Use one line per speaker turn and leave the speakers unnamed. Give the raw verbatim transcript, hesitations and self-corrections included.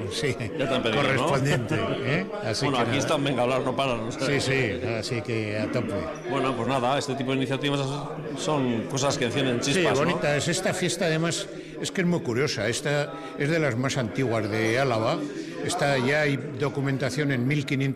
sí,
Ya te han pedido,
correspondiente.
¿no?
¿eh? Así
bueno,
que
aquí
nada.
están, venga, hablar no paran. O sea.
Sí, sí, así que a tope.
Bueno, pues nada, este tipo de iniciativas son cosas que encienden chispas,
Sí,
¿no?
bonitas. Esta fiesta además es que es muy curiosa. Esta es de las más antiguas de Álava. Esta ya hay documentación en mil quinientos